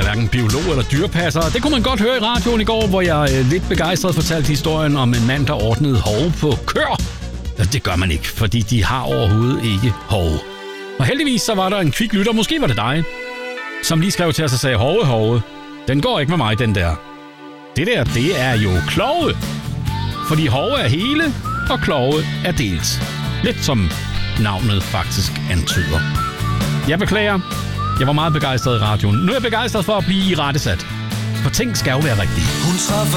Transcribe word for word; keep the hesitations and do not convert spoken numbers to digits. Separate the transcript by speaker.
Speaker 1: hverken biolog eller dyrepasser. Det kunne man godt høre i radioen i går, hvor jeg øh, lidt begejstret fortalte historien om en mand, der ordnede hove på køer. Det gør man ikke, fordi de har overhovedet ikke hove. Og heldigvis så var der en kvik lytter, måske var det dig, som lige skrev til os og sagde, hove, hove, den går ikke med mig, den der. Det der, det er jo klove. Fordi hove er hele, og klove er delt. Lidt som navnet faktisk antyder. Jeg beklager. Jeg var meget begejstret i radioen. Nu er jeg begejstret for at blive irettesat. For ting skal jo være rigtige.
Speaker 2: Hun træffer